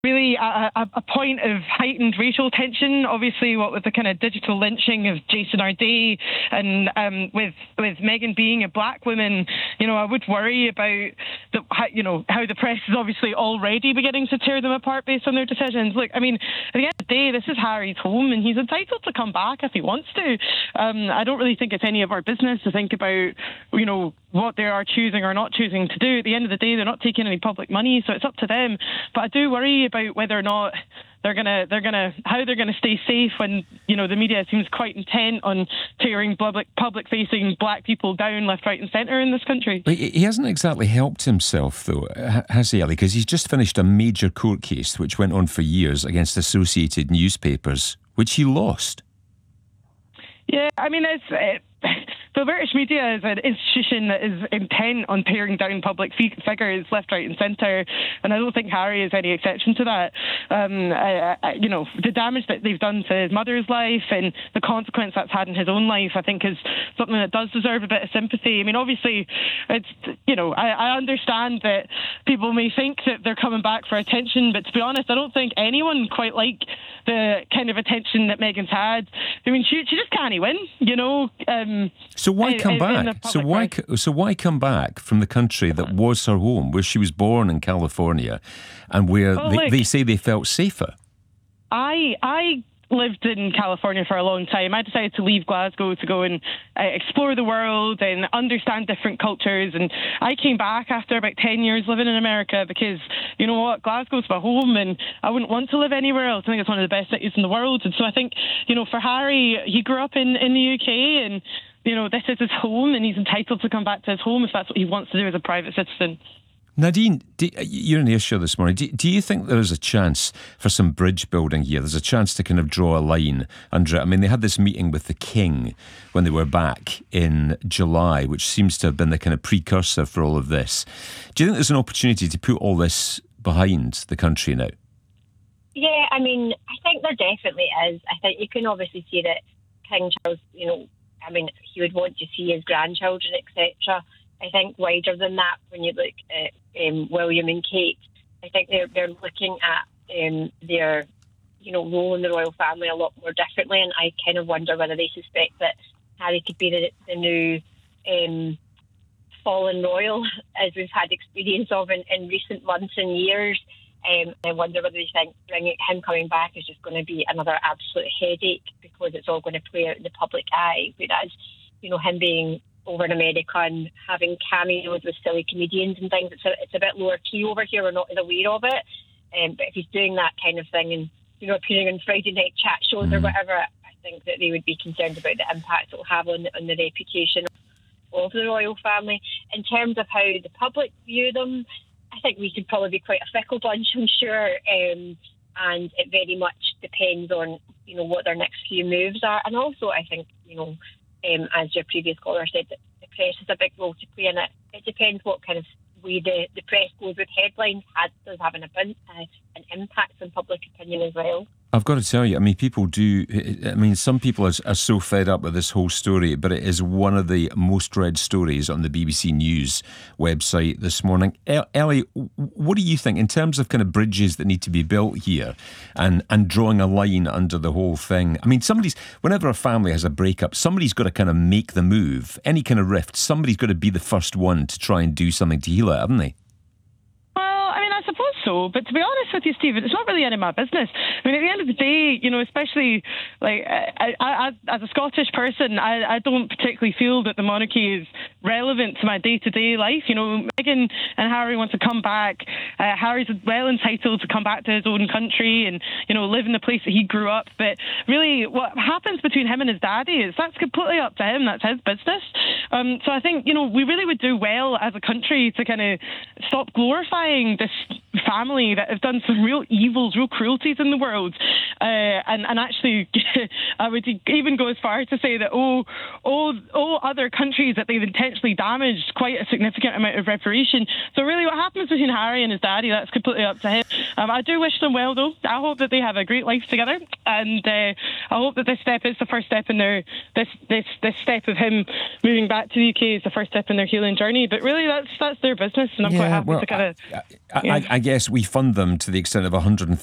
really a point of heightened racial tension. Obviously, what with the kind of digital lynching of Jason Arday and with Meghan being a black woman, I would worry about how the press is obviously already beginning to tear them apart based on their decisions. Look, I mean, at the end of the day, this is Harry's home, and he's entitled to come back if he wants to. I don't really think it's any of our business to think about, what they are choosing or not choosing to do. At the end of the day, they're not taking any public money, so it's up to them. But I do worry about whether or not how they're gonna stay safe when the media seems quite intent on tearing public facing black people down left, right, and centre in this country. But he hasn't exactly helped himself, though, has he, Ellie? Because he's just finished a major court case which went on for years against Associated Newspapers, which he lost. Yeah, I mean, the British media is an institution that is intent on tearing down public figures left, right and centre, and I don't think Harry is any exception to that. The damage that they've done to his mother's life and the consequence that's had in his own life, I think, is something that does deserve a bit of sympathy. I mean, obviously, it's, I understand that people may think that they're coming back for attention, but to be honest, I don't think anyone quite like the kind of attention that Meghan's had. I mean, she just can't win, So why come back? So why come back from the country that was her home, where she was born in California, and where they say they felt safer? I lived in California for a long time. I decided to leave Glasgow to go and explore the world and understand different cultures. And I came back after about 10 years living in America because, you know what, Glasgow's my home and I wouldn't want to live anywhere else. I think it's one of the best cities in the world. And so I think, for Harry, he grew up in the UK and, this is his home and he's entitled to come back to his home if that's what he wants to do as a private citizen. Nadine, you're on the issue this morning. Do you think there is a chance for some bridge building here? There's a chance to kind of draw a line under it. I mean, they had this meeting with the King when they were back in July, which seems to have been the kind of precursor for all of this. Do you think there's an opportunity to put all this behind the country now? Yeah, I mean, I think there definitely is. I think you can obviously see that King Charles, he would want to see his grandchildren, etc. I think wider than that, when you look at William and Kate, I think they're looking at their role in the royal family a lot more differently, and I kind of wonder whether they suspect that Harry could be the new fallen royal, as we've had experience of in recent months and years. I wonder whether they think him coming back is just going to be another absolute headache because it's all going to play out in the public eye, whereas him being over in America and having cameos with silly comedians and things, it's a bit lower key over here. We're not as aware of it. But if he's doing that kind of thing and, appearing on Friday night chat shows or whatever, I think that they would be concerned about the impact it will have on the reputation of the royal family. In terms of how the public view them, I think we could probably be quite a fickle bunch, I'm sure. And it very much depends on, what their next few moves are. And also, I think, as your previous caller said, that the press has a big role to play in it. It depends what kind of way the press goes with headlines. Does have an impact on public opinion as well. I've got to tell you, people do. Some people are so fed up with this whole story, but it is one of the most read stories on the BBC News website this morning. Ellie, what do you think in terms of kind of bridges that need to be built here and drawing a line under the whole thing? Whenever a family has a breakup, somebody's got to kind of make the move. Any kind of rift, somebody's got to be the first one to try and do something to heal it, haven't they? I suppose so, but to be honest with you, Stephen, it's not really any of my business. At the end of the day, especially I, as a Scottish person, I don't particularly feel that the monarchy is relevant to my day-to-day life. Meghan and Harry want to come back. Harry's well entitled to come back to his own country and, live in the place that he grew up. But really, what happens between him and his daddy that's completely up to him. That's his business. So I think, we really would do well as a country to kind of stop glorifying this family that have done some real evils, real cruelties in the world. And actually, I would even go as far to say that all other countries that they've intentionally damaged quite a significant amount of reparation. So really what happens between Harry and his daddy, that's completely up to him. I do wish them well, though. I hope that they have a great life together. And I hope that this step is the first step in their this step of him moving back to the UK is the first step in their healing journey. But really, that's their business, and I'm quite happy to kind of. I guess we fund them to the extent of 150